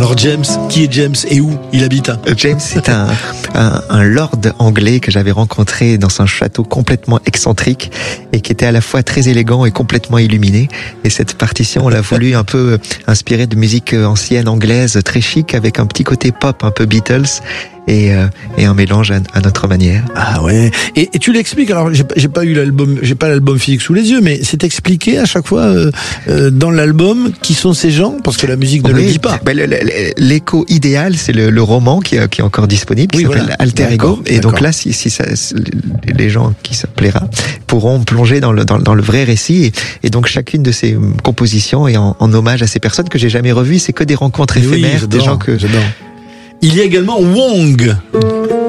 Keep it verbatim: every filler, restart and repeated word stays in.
Alors James, qui est James et où il habite? James, c'est un, un, un lord anglais que j'avais rencontré dans un château complètement excentrique et qui était à la fois très élégant et complètement illuminé. Et cette partition, on l'a voulu un peu inspirée de musique ancienne anglaise, très chic, avec un petit côté pop, un peu Beatles. Et, euh, et un mélange à, à notre manière. Ah ouais. Et, et tu l'expliques. Alors j'ai, j'ai pas eu l'album, j'ai pas l'album physique sous les yeux, mais c'est expliqué à chaque fois euh, euh, dans l'album qui sont ces gens, parce que la musique ne oui, le dit pas. Ben le, le, l'écho idéal, c'est le, le roman qui est, qui est encore disponible, qui oui, s'appelle voilà. Alter Ego. Et d'accord. donc là, si, si ça, les gens qui ça plaira pourront plonger dans le dans, dans le vrai récit. Et, et donc chacune de ces compositions est en, en hommage à ces personnes que j'ai jamais revues. C'est que des rencontres éphémères, oui, des gens que. J'adore. Il y a également Wong.